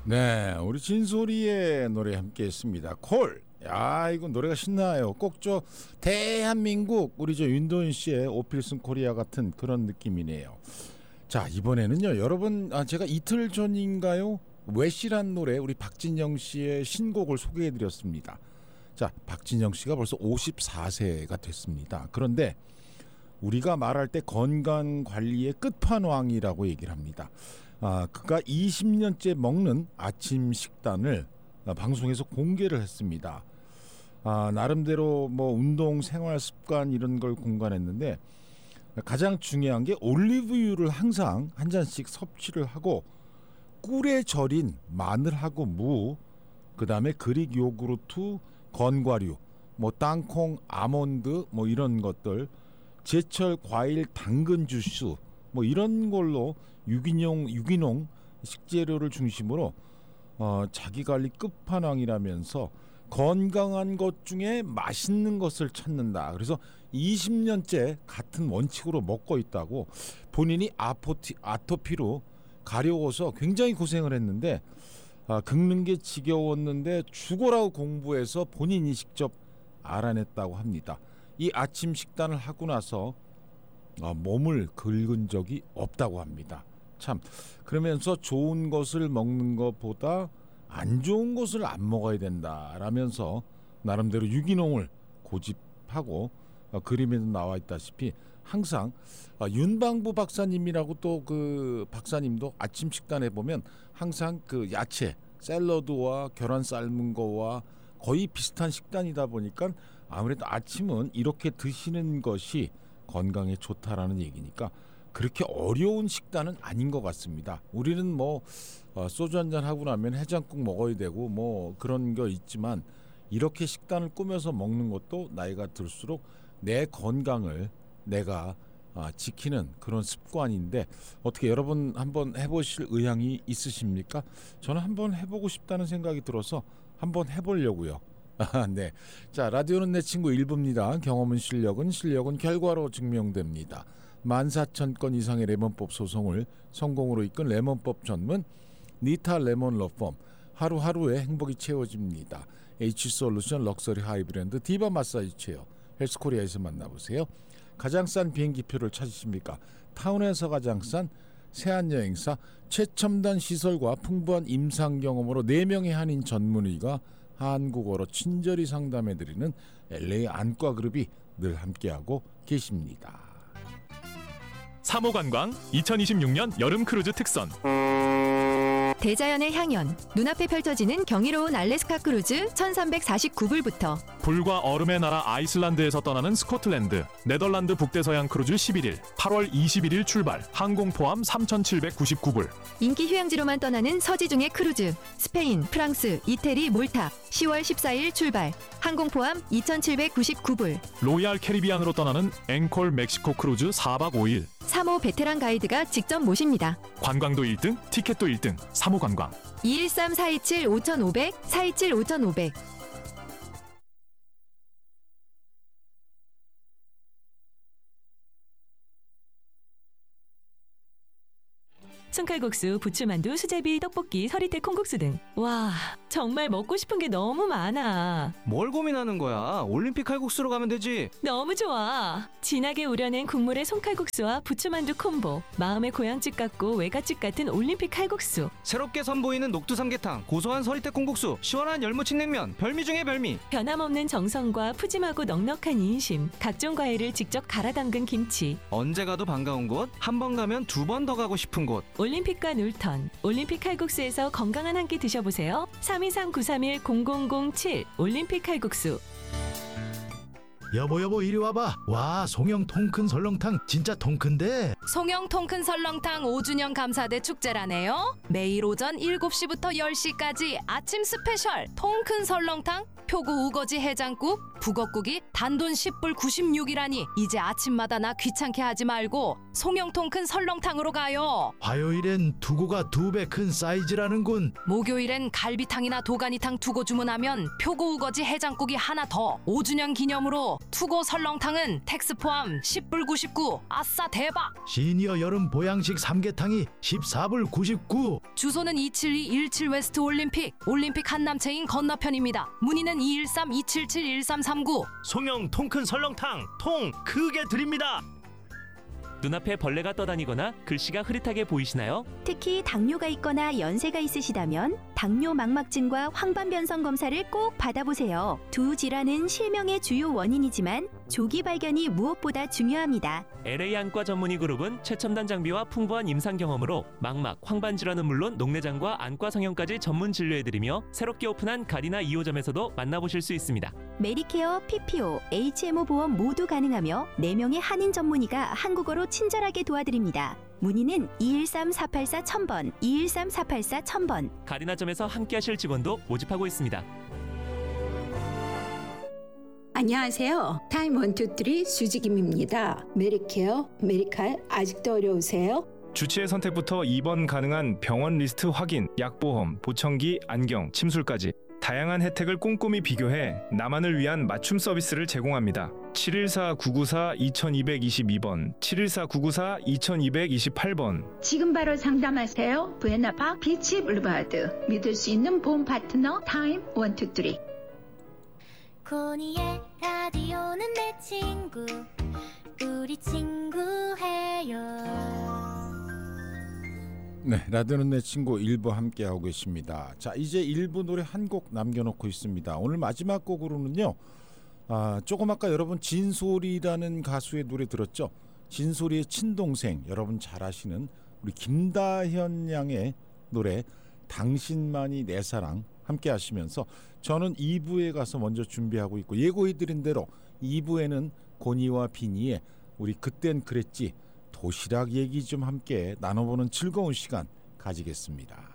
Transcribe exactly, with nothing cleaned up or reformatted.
네, 우리 진솔이의 노래 함께 했습니다. 콜. 야, 이거 노래가 신나요. 꼭 저 대한민국 우리 저 윤도현 씨의 오필슨 코리아 같은 그런 느낌이네요. 자, 이번에는요, 여러분, 아, 제가 이틀 전인가요? 외시란 노래 우리 박진영 씨의 신곡을 소개해드렸습니다. 자, 박진영 씨가 벌써 오십사 세가 됐습니다. 그런데 우리가 말할 때 건강관리의 끝판왕이라고 얘기를 합니다. 아, 그가 이십 년째 먹는 아침 식단을 방송에서 공개를 했습니다. 아, 나름대로 뭐 운동, 생활 습관 이런 걸 공간했는데 가장 중요한 게 올리브유를 항상 한 잔씩 섭취를 하고 꿀에 절인 마늘하고 무, 그 다음에 그릭 요구르트, 건과류, 뭐 땅콩, 아몬드 뭐 이런 것들, 제철 과일, 당근 주스 뭐 이런 걸로 유기농 유기농 식재료를 중심으로 어, 자기관리 끝판왕이라면서 건강한 것 중에 맛있는 것을 찾는다. 그래서 이십 년째 같은 원칙으로 먹고 있다고. 본인이 아포티, 아토피로 가려워서 굉장히 고생을 했는데 아, 긁는 게 지겨웠는데 죽어라고 공부해서 본인이 직접 알아냈다고 합니다. 이 아침 식단을 하고 나서 아, 몸을 긁은 적이 없다고 합니다. 참, 그러면서 좋은 것을 먹는 것보다 안 좋은 것을 안 먹어야 된다라면서 나름대로 유기농을 고집하고 어, 그림에도 나와 있다시피 항상 어, 윤방부 박사님이라고 또 그 박사님도 아침 식단에 보면 항상 그 야채 샐러드와 계란 삶은 거와 거의 비슷한 식단이다 보니까 아무래도 아침은 이렇게 드시는 것이 건강에 좋다라는 얘기니까 그렇게 어려운 식단은 아닌 것 같습니다. 우리는 뭐 어, 소주 한잔 하고 나면 해장국 먹어야 되고 뭐 그런 거 있지만 이렇게 식단을 꾸며서 먹는 것도 나이가 들수록 내 건강을 내가 아, 지키는 그런 습관인데 어떻게 여러분 한번 해보실 의향이 있으십니까? 저는 한번 해보고 싶다는 생각이 들어서 한번 해보려고요. 네, 자, 라디오는 내 친구 일부입니다. 경험은 실력은 실력은 결과로 증명됩니다. 만 사천 건 이상의 레몬법 소송을 성공으로 이끈 레몬법 전문 니타 레몬 러펌. 하루하루의 행복이 채워집니다. H솔루션 럭셔리 하이브랜드 디바 마사지 체어 헬스코리아에서 만나보세요. 가장 싼 비행기표를 찾으십니까? 타운에서 가장 싼 세안여행사. 최첨단 시설과 풍부한 임상 경험으로 네 명의 한인 전문의가 한국어로 친절히 상담해드리는 엘에이 안과그룹이 늘 함께하고 계십니다. 삼 호 관광 이천이십육 년 여름 크루즈 특선. 대자연의 향연, 눈앞에 펼쳐지는 경이로운 알래스카 크루즈 천삼백사십구 불부터 불과 얼음의 나라 아이슬란드에서 떠나는 스코틀랜드, 네덜란드 북대서양 크루즈 십일 일, 팔월 이십일 일 출발, 항공 포함 삼천칠백구십구 불. 인기 휴양지로만 떠나는 서지중의 크루즈, 스페인, 프랑스, 이태리, 몰타, 시월 십사일 출발, 항공 포함 이천칠백구십구 불. 로얄 캐리비안으로 떠나는 앵콜 멕시코 크루즈 사 박 오 일. 삼 호 베테랑 가이드가 직접 모십니다. 관광도 일 등, 티켓도 일 등, 삼 호 관광. 이일삼 사이칠 오천오백, 사이칠 오천오백. 순칼국수, 부추만두, 수제비, 떡볶이, 서리태 콩국수 등. 와, 정말 먹고 싶은 게 너무 많아. 뭘 고민하는 거야? 올림픽 칼국수로 가면 되지. 너무 좋아. 진하게 우려낸 국물의 손칼국수와 부추만두 콤보. 마음의 고향집 같고 외갓집 같은 올림픽 칼국수. 새롭게 선보이는 녹두 삼계탕, 고소한 서리태 콩국수, 시원한 열무침냉면, 별미 중에 별미. 변함없는 정성과 푸짐하고 넉넉한 인심. 각종 과일을 직접 갈아 담근 김치. 언제 가도 반가운 곳, 한 번 가면 두 번 더 가고 싶은 곳. 올림픽과 놀턴. 올림픽 칼국수에서 건강한 한 끼 드셔보세요. 삼이삼 구삼일 공공공칠 올림픽 칼국수. 여보 여보 이리 와봐. 와, 송영 통큰 설렁탕 진짜 통큰데. 송영 통큰 설렁탕 오 주년 감사대 축제라네요. 매일 오전 일곱 시부터 열 시까지 아침 스페셜 통큰 설렁탕, 표구 우거지 해장국, 북엇국이 단돈 십 불 구십육이라니 이제 아침마다 나 귀찮게 하지 말고 송영통 큰 설렁탕으로 가요. 화요일엔 두고가 두 배 큰 사이즈라는군. 목요일엔 갈비탕이나 도가니탕 투고 주문하면 표고 우거지 해장국이 하나 더. 오 주년 기념으로 투고 설렁탕은 텍스 포함 십 불 구십구. 아싸 대박. 시니어 여름 보양식 삼계탕이 십사 불 구십구. 주소는 이칠이 일칠 웨스트 올림픽 올림픽 한남체인 건너편입니다. 문의는 이일삼 이칠칠 일삼삼구. 송영 통큰 설렁탕 통 크게 드립니다. 눈앞에 벌레가 떠다니거나 글씨가 흐릿하게 보이시나요? 특히 당뇨가 있거나 연세가 있으시다면 당뇨 망막증과 황반변성 검사를 꼭 받아보세요. 두 질환은 실명의 주요 원인이지만 조기 발견이 무엇보다 중요합니다. 엘에이 안과 전문의 그룹은 최첨단 장비와 풍부한 임상 경험으로 망막, 황반 질환은 물론 녹내장과 안과 성형까지 전문 진료해드리며 새롭게 오픈한 가디나 이 호점에서도 만나보실 수 있습니다. 메디케어, 피피오, 에이치엠오 보험 모두 가능하며 네 명의 한인 전문의가 한국어로 친절하게 도와드립니다. 문의는 이일삼 사팔사 천번, 이일삼 사팔사 천번. 가디나점에서 함께하실 직원도 모집하고 있습니다. 안녕하세요. 타임 원투쓰리 수지김입니다. 메디케어, 메디칼 아직도 어려우세요? 주치의 선택부터 입원 가능한 병원 리스트 확인, 약보험, 보청기, 안경, 침술까지 다양한 혜택을 꼼꼼히 비교해 나만을 위한 맞춤 서비스를 제공합니다. 칠일사 구구사 이이이이번, 칠일사 구구사 이이이팔번. 지금 바로 상담하세요. 부에나파 비치 블루바드. 믿을 수 있는 보험 파트너 타임 원투쓰리. 코니의 라디오는 내 친구, 우리 친구해요. 네, 라디오는 내 친구 일부 함께하고 계십니다. 자, 이제 일부 노래 한 곡 남겨놓고 있습니다. 오늘 마지막 곡으로는요, 아, 조금 아까 여러분 진솔이라는 가수의 노래 들었죠? 진솔이의 친동생, 여러분 잘 아시는 우리 김다현 양의 노래 당신만이 내 사랑 함께 하시면서 저는 이 부에 가서 먼저 준비하고 있고, 예고해드린 대로 이 부에는 고니와 비니의 우리 그땐 그랬지 도시락 얘기 좀 함께 나눠보는 즐거운 시간 가지겠습니다.